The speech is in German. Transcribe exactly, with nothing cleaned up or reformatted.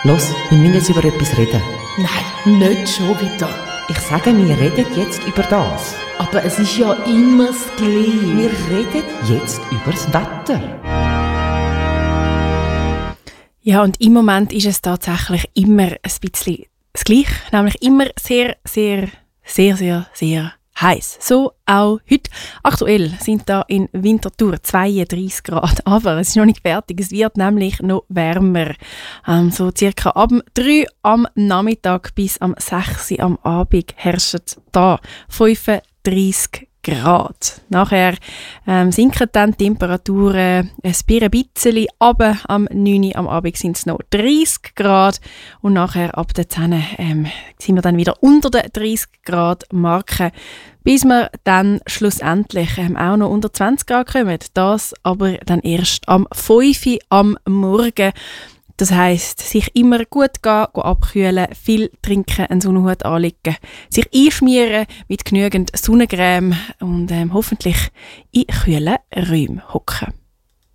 Los, wir müssen jetzt über etwas reden. Nein, nicht schon wieder. Ich sage, wir reden jetzt über das. Aber es ist ja immer das Gleiche. Wir reden jetzt über das Wetter. Ja, und im Moment ist es tatsächlich immer ein bisschen das Gleiche. Nämlich immer sehr, sehr, sehr, sehr, sehr heiß. So auch heute. Aktuell sind da in Winterthur zweiunddreissig Grad, aber es ist noch nicht fertig. Es wird nämlich noch wärmer. Ähm, so circa ab drei am Nachmittag bis am sechs am Abend herrscht da fünfunddreissig Grad. Nachher ähm, sinken dann die Temperaturen ein bisschen, aber am neun am Abend sind es noch dreißig Grad und nachher ab der zehn ähm, sind wir dann wieder unter der dreißig Grad Marke, bis wir dann schlussendlich ähm, auch noch unter zwanzig Grad kommen. Das aber dann erst am fünf am Morgen. Das heisst, sich immer gut gehen, gehen abkühlen, viel trinken, einen Sonnenhut anlegen, sich einschmieren mit genügend Sonnencreme und ähm, hoffentlich in kühlen Räumen hocken.